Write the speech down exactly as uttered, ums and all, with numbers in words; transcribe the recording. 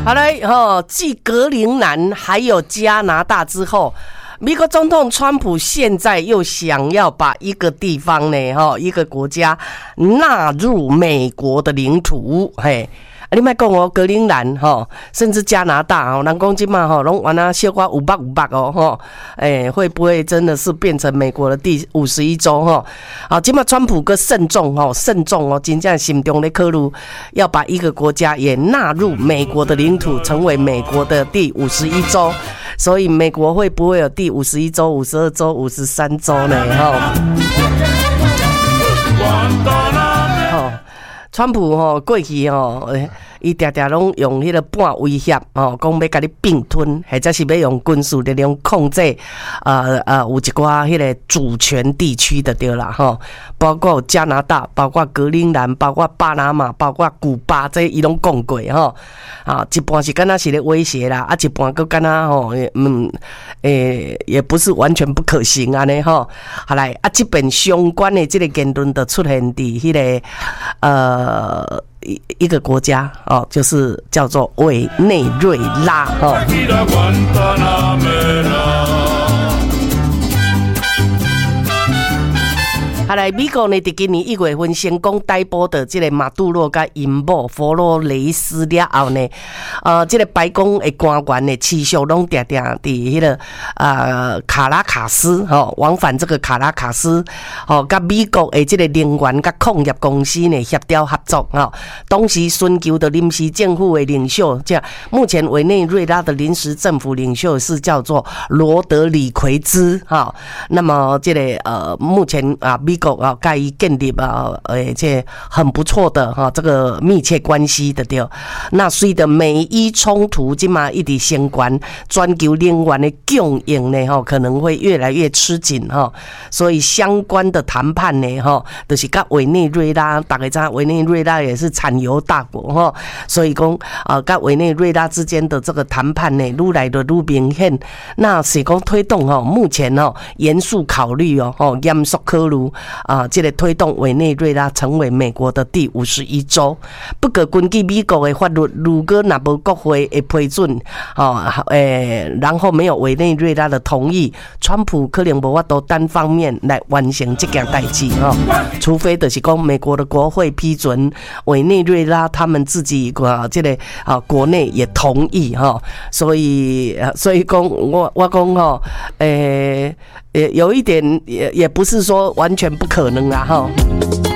好嘞，哈，继格陵兰还有加拿大之后，美国总统川普现在又想要把一个地方呢，哈，一个国家纳入美国的领土，嘿。啊，你莫讲哦，格陵兰吼，甚至加拿大哦，人讲即嘛吼，拢完啊小可五百五百哦吼，诶，会不会真的是变成美国的第五十一州吼？啊，即嘛川普个慎重吼，慎重哦，真正心中咧考虑要把一个国家也纳入美国的领土，成为美国的第五十一州。所以美国会不会有第五十一州、五十二州、五十三州呢？吼？吼。川普吼过去吼，伊常常拢用迄个半威胁吼，讲要甲你并吞，或者是要用军事力量控制，呃呃，有一寡迄个主权地区的对啦吼，包括加拿大，包括格陵兰，包括巴拿马，包括古巴，这伊拢讲过吼。啊，一半是敢若是咧威胁啦，啊，一半佫敢若吼，嗯，诶，也不是完全不可行安尼吼。好来，啊，这边相关的这个言论就出现伫迄个呃。一一个国家哦，就是叫做委内瑞拉哦。好来，美国呢，伫今年一月份成功逮捕的这个马杜罗甲因某佛罗雷斯了后呢，呃，这个白宫的官员呢，持续拢定定伫迄个呃卡拉卡斯吼、哦，往返这个卡拉卡斯吼，甲、哦、美国的这个能源甲矿业公司呢协调合作吼、哦，同时寻求的临时政府的领袖，这目前委内瑞拉的临时政府领袖是叫做罗德里奎兹哈、哦，那么这个呃，目前啊美国啊，该建立啊，诶，这很不错的哈，这个密切关系的对。那随着美伊冲突今嘛一直升高，全球能源的供应呢，哈，可能会越来越吃紧哈。所以相关的谈判呢，哈，就是跟委内瑞拉，大家知道委内瑞拉也是产油大国哈，所以讲啊，跟委内瑞拉之间的这个谈判呢，愈来的愈明显。那是讲推动哈，目前哦，严肃考虑哦，哦，严肃考虑。啊，这个推动委内瑞拉成为美国的第五十一州。不过，根据美国的法律，如果若无国会的批准，哦，诶，然后没有委内瑞拉的同意，川普可能无法度单方面来完成这件代志哦。除非就是讲美国的国会批准，委内瑞拉他们自己啊，这个啊国内也同意哈、哦。所以，所以讲我我讲吼，诶。也有一点也也不是说完全不可能啊哈。